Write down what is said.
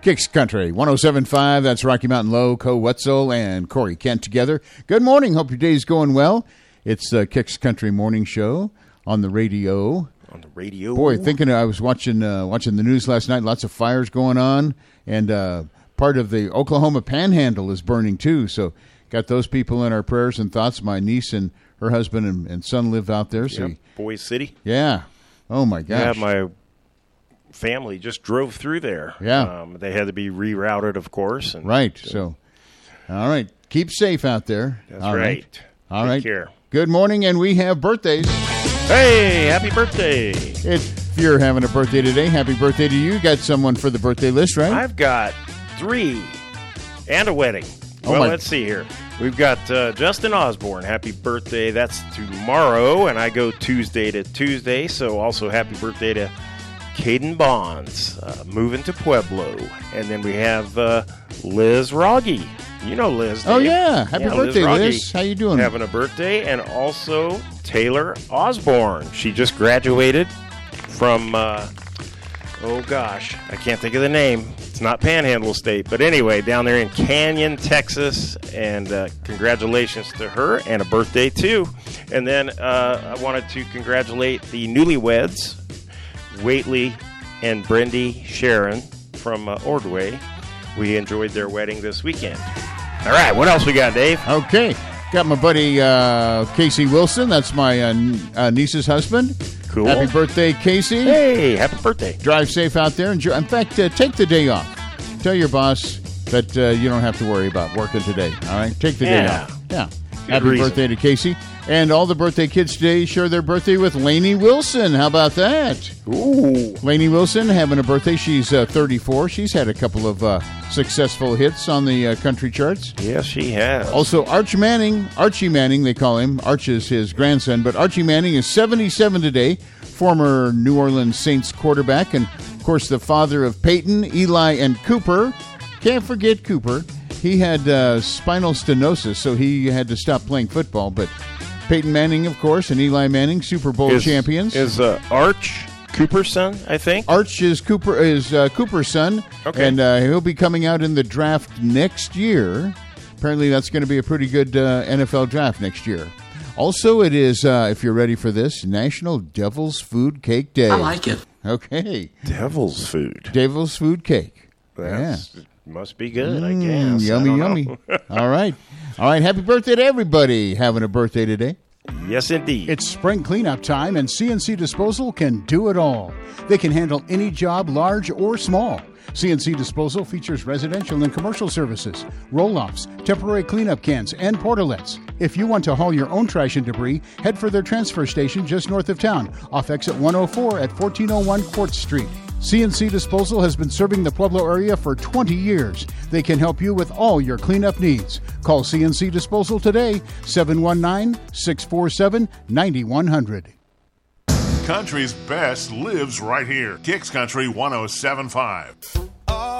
Kicks Country 107.5. That's Rocky Mountain Low, Co Wetzel, and Corey Kent together. Good morning. Hope your day's going well. It's the Kicks Country morning show on the radio. On the radio. Boy, I was watching the news last night. Lots of fires going on, and part of the Oklahoma Panhandle is burning too. So, got those people in our prayers and thoughts. My niece and her husband and son live out there. So, Boise City. Yeah. Oh my gosh. Yeah, my family just drove through there. Yeah. They had to be rerouted, of course. And right. So, all right. Keep safe out there. That's right. All Take right. care. Good morning, and we have birthdays. Hey, happy birthday. If you're having a birthday today, happy birthday to you. Got someone for the birthday list, right? I've got 3 and a wedding. Well, let's see here. We've got Justin Osborne. Happy birthday. That's tomorrow, and I go Tuesday to Tuesday, so also happy birthday to Caden Bonds, moving to Pueblo. And then we have Liz Rogge. You know Liz, Dave. Oh, yeah. Happy birthday, Liz. How you doing? Having a birthday. And also Taylor Osborne. She just graduated from, I can't think of the name. It's not Panhandle State. But anyway, down there in Canyon, Texas. And congratulations to her and a birthday, too. And then I wanted to congratulate the newlyweds, Waitley and Brendy Sharon from Ordway. We enjoyed their wedding this weekend. All right, what else we got, Dave? Okay. Got my buddy Casey Wilson. That's my niece's husband. Cool. Happy birthday, Casey. Hey, happy birthday. Drive safe out there. Enjoy. In fact, take the day off. Tell your boss that you don't have to worry about working today. All right? Take the day off. Yeah. Happy birthday to Casey. And all the birthday kids today share their birthday with Lainey Wilson. How about that? Ooh. Lainey Wilson having a birthday. She's 34. She's had a couple of successful hits on the country charts. Yes, she has. Also, Archie Manning, they call him. Arch is his grandson. But Archie Manning is 77 today, former New Orleans Saints quarterback. And, of course, the father of Peyton, Eli, and Cooper. Can't forget Cooper. He had spinal stenosis, so he had to stop playing football. But Peyton Manning, of course, and Eli Manning, Super Bowl champions. Is Arch Cooper's son, I think? Arch is Cooper's son, okay. And he'll be coming out in the draft next year. Apparently, that's going to be a pretty good NFL draft next year. Also, it is, if you're ready for this, National Devil's Food Cake Day. I like it. Okay. Devil's food. Devil's Food Cake. Must be good, I guess. Yummy. All right. Happy birthday to everybody having a birthday today. Yes, indeed. It's spring cleanup time, and CNC Disposal can do it all. They can handle any job, large or small. CNC Disposal features residential and commercial services, roll-offs, temporary cleanup cans, and portalets. If you want to haul your own trash and debris, head for their transfer station just north of town, off exit 104 at 1401 Court Street. CNC Disposal has been serving the Pueblo area for 20 years. They can help you with all your cleanup needs. Call CNC Disposal today, 719-647-9100. Country's best lives right here. Kicks Country 107.5.